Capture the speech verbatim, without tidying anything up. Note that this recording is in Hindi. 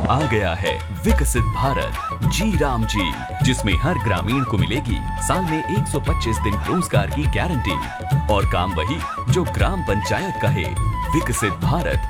आ गया है विकसित भारत जी राम जी, जिसमें हर ग्रामीण को मिलेगी साल में एक सौ पच्चीस दिन रोजगार की गारंटी और काम वही जो ग्राम पंचायत कहे। विकसित भारत